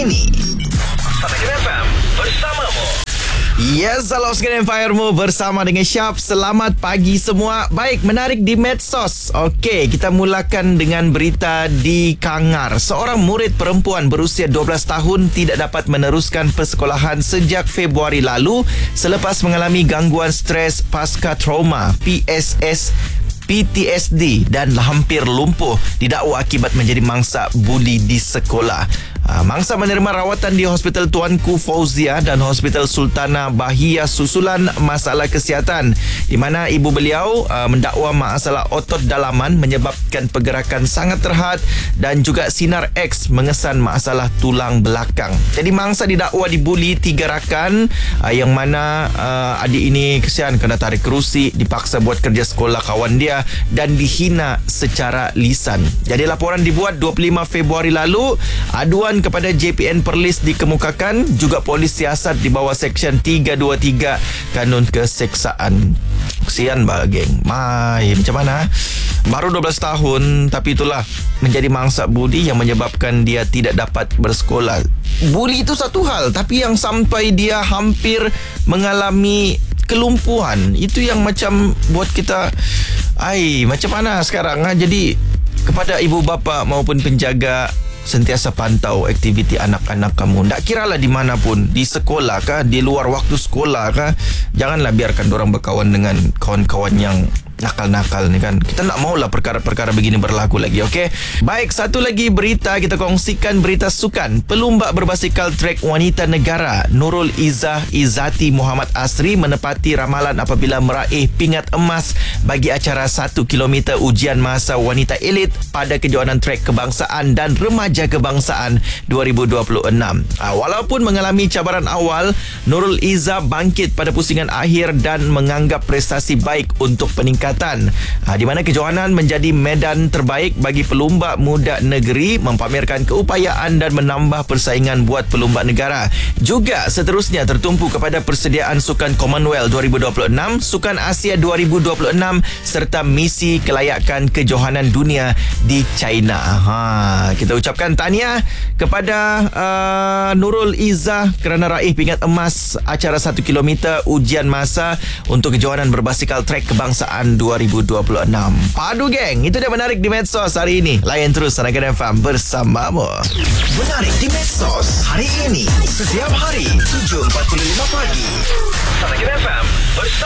ini. Sarakan FM bersamamu. Yes, halo sekalian Firemu bersama dengan Syaf. Selamat pagi semua. Baik, menarik di medsos. Okey, kita mulakan dengan berita di Kangar. Seorang murid perempuan berusia 12 tahun tidak dapat meneruskan persekolahan sejak Februari lalu selepas mengalami gangguan stres pasca trauma PTSD dan hampir lumpuh, didakwa akibat menjadi mangsa buli di sekolah. Mangsa menerima rawatan di Hospital Tuanku Fauzia dan Hospital Sultana Bahia susulan masalah kesihatan, di mana ibu beliau mendakwa masalah otot dalaman menyebabkan pergerakan sangat terhad dan juga sinar X mengesan masalah tulang belakang. Jadi mangsa didakwa dibuli 3 rakan, yang mana adik ini kesian kena tarik kerusi, dipaksa buat kerja sekolah kawan dia dan dihina secara lisan. Jadi laporan dibuat 25 Februari lalu. Aduan kepada JPN Perlis dikemukakan, juga polis siasat di bawah Seksyen 323 Kanun Keseksaan. Kesian geng. Macam mana? Baru 12 tahun, tapi itulah menjadi mangsa budi yang menyebabkan dia tidak dapat bersekolah. Buli itu satu hal, tapi yang sampai dia hampir mengalami kelumpuhan, itu yang macam buat kita macam mana sekarang. Jadi kepada ibu bapa maupun penjaga, sentiasa pantau aktiviti anak-anak kamu. Tak kiralah di mana pun, di sekolah kah, di luar waktu sekolah kah, janganlah biarkan dorang berkawan dengan kawan-kawan yang nakal-nakal ni kan. Kita nak maulah perkara-perkara begini berlaku lagi, okey? Baik, satu lagi berita kita kongsikan, berita sukan. Pelumba berbasikal trek wanita negara Nurul Izzah Izzati Muhammad Asri menepati ramalan apabila meraih pingat emas bagi acara 1 km ujian masa wanita elit pada kejohanan trek kebangsaan dan remaja kebangsaan 2026. Walaupun mengalami cabaran awal, Nurul Izzah bangkit pada pusingan akhir dan menganggap prestasi baik untuk peningkatan, di mana kejohanan menjadi medan terbaik bagi pelumba muda negeri, mempamerkan keupayaan dan menambah persaingan buat pelumba negara. Juga seterusnya tertumpu kepada persediaan Sukan Commonwealth 2026, Sukan Asia 2026 serta misi kelayakan kejohanan dunia di China. Kita ucapkan tahniah kepada Nurul Izzah kerana raih pingat emas acara 1 km ujian masa untuk kejohanan berbasikal trek kebangsaan 2026. Padu geng, itu dia menarik di medsos hari ini. Layan terus Sarakan FM bersamamu. Menarik di medsos hari ini, setiap hari 7.45 pagi. Sarakan FM bersama